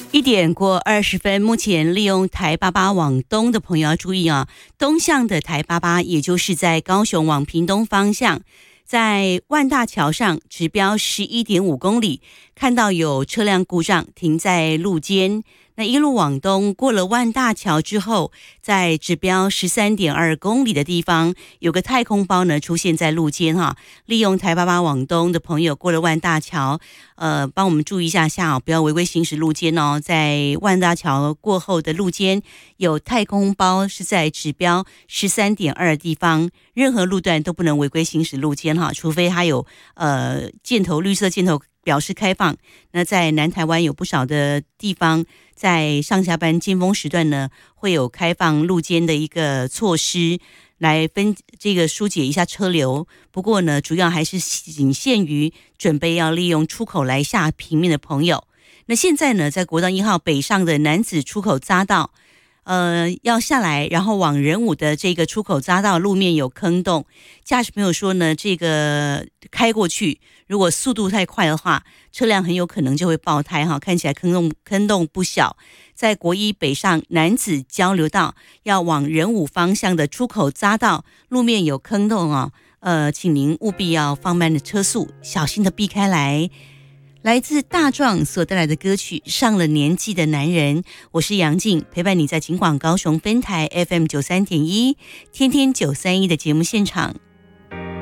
1:20，目前利用台88往东的朋友要注意啊，东向的台88，也就是在高雄往屏东方向，在万大桥上指标11.5公里，看到有车辆故障停在路肩。那一路往东，过了万大桥之后，在指标13.2公里的地方，有个太空包呢出现在路肩哈。利用台88往东的朋友，过了万大桥，帮我们注意一下哦，不要违规行驶路肩哦。在万大桥过后的路肩，有太空包是在指标13.2的地方，任何路段都不能违规行驶路肩哈，除非它有箭头绿色箭头表示开放。那在南台湾有不少的地方，在上下班尖峰时段呢，会有开放路肩的一个措施，来疏解一下车流。不过呢，主要还是仅限于准备要利用出口来下平面的朋友。那现在呢，在国道1号北上的楠梓出口匝道，要下来，然后往仁武的这个出口匝道路面有坑洞，驾驶朋友说呢，这个开过去，如果速度太快的话，车辆很有可能就会爆胎哈。看起来坑洞不小，在国一北上楠梓交流道要往仁武方向的出口匝道路面有坑洞哦，请您务必要放慢的车速，小心的避开来。来自大壮所带来的歌曲《上了年纪的男人》，我是杨静，陪伴你在警广高雄分台 FM 93.1天天931的节目现场。